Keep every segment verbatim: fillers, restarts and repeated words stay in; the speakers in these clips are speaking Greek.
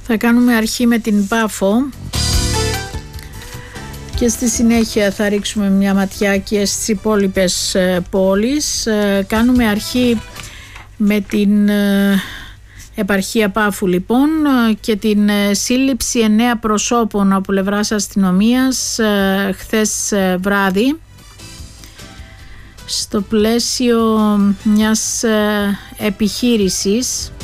Θα κάνουμε αρχή με την Πάφο και στη συνέχεια θα ρίξουμε μια ματιά και στις υπόλοιπες πόλεις. Κάνουμε αρχή με την επαρχία Πάφου λοιπόν και την σύλληψη εννέα προσώπων από πλευράς αστυνομίας χθες βράδυ στο πλαίσιο μιας επιχείρησης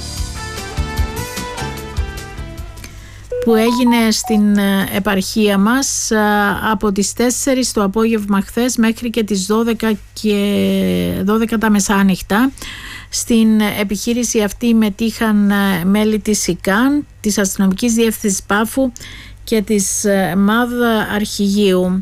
που έγινε στην επαρχία μας από τις τέσσερις το απόγευμα χθες μέχρι και τις δώδεκα και δώδεκα τα μεσάνυχτα. Στην επιχείρηση αυτή μετήχαν μέλη της ΣΥΚΑΝ, της Αστυνομικής Διεύθυνσης Πάφου και της ΜΑΔ Αρχηγείου.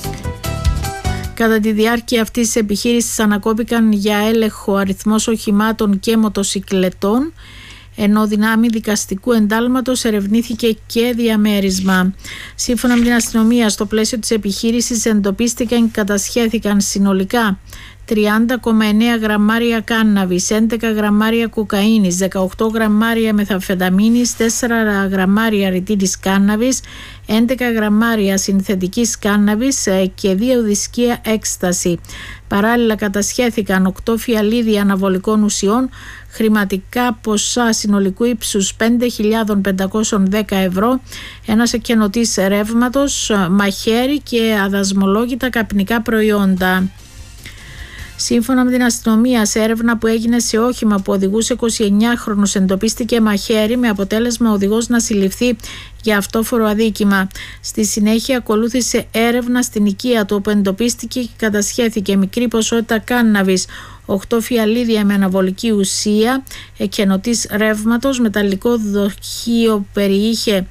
Κατά τη διάρκεια αυτής της επιχείρησης ανακόπηκαν για έλεγχο αριθμός οχημάτων και μοτοσικλετών, ενώ δυνάμει δικαστικού εντάλματος ερευνήθηκε και διαμέρισμα. Σύμφωνα με την αστυνομία, στο πλαίσιο της επιχείρησης εντοπίστηκαν και κατασχέθηκαν συνολικά τριάντα κόμμα εννέα γραμμάρια κάνναβης, έντεκα γραμμάρια κοκαίνης, δεκαοκτώ γραμμάρια μεθαμφεταμίνης, τέσσερα γραμμάρια ρητίνης κάνναβης, έντεκα γραμμάρια συνθετικής κάνναβης και δύο δισκία έκσταση. Παράλληλα κατασχέθηκαν οκτώ φιαλίδια αναβολικών ουσιών, χρηματικά ποσά συνολικού ύψους πέντε χιλιάδες πεντακόσια δέκα ευρώ, ένας εκκαινωτής ρεύματος, μαχαίρι και αδασμολόγητα καπνικά προϊόντα. Σύμφωνα με την αστυνομία, σε έρευνα που έγινε σε όχημα που οδηγούσε εικοσιεννιάχρονος εντοπίστηκε μαχαίρι, με αποτέλεσμα ο οδηγός να συλληφθεί για αυτόφορο αδίκημα. Στη συνέχεια ακολούθησε έρευνα στην οικία του, όπου εντοπίστηκε και κατασχέθηκε μικρή ποσότητα κάνναβης, οκτώ φιαλίδια με αναβολική ουσία, εκκαινωτής ρεύματος, μεταλλικό δοχείο περιείχε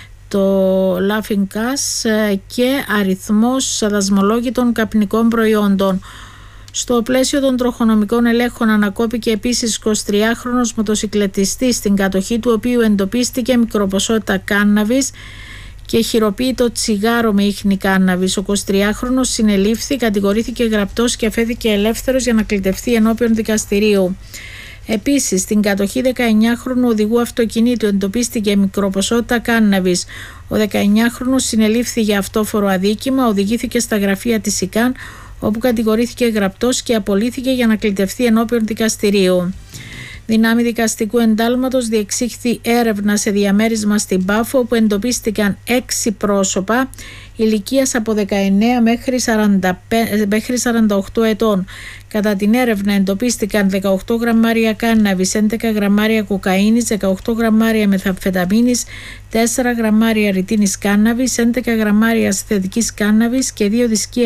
το Laughing Gas και αριθμός αδασμολόγητων καπνικών προϊόντων. Στο πλαίσιο των τροχονομικών ελέγχων ανακόπηκε επίσης εικοσιτριάχρονος μοτοσικλετιστής, στην κατοχή του οποίου εντοπίστηκε μικροποσότητα κάνναβης και χειροποίητο τσιγάρο με ίχνη κάνναβης. Ο εικοσιτριάχρονος συνελήφθη, κατηγορήθηκε γραπτός και αφέθηκε ελεύθερος για να κλητευτεί ενώπιον δικαστηρίου. Επίσης, στην κατοχή δεκαεννιάχρονου οδηγού αυτοκινήτου εντοπίστηκε μικροποσότητα κάνναβης. Ο δεκαεννιάχρονος συνελήφθη για αυτόφορο αδίκημα, οδηγήθηκε στα γραφεία της ΣΥΚΑΝ, όπου κατηγορήθηκε γραπτός και απολύθηκε για να κλητευτεί ενώπιον δικαστηρίου. Δυνάμει δικαστικού εντάλματος διεξήχθη έρευνα σε διαμέρισμα στην Πάφο, όπου εντοπίστηκαν έξι πρόσωπα ηλικίας από δεκαεννέα μέχρι σαράντα πέντε, μέχρι σαράντα οκτώ ετών. Κατά την έρευνα εντοπίστηκαν δεκαοκτώ γραμμάρια κάνναβης, έντεκα γραμμάρια κοκαίνης, δεκαοκτώ γραμμάρια μεθαμφεταμίνης, τέσσερα γραμμάρια ρητίνης κάνναβης, έντεκα γραμμάρια συνθετικής κάνναβης και δύο δισκία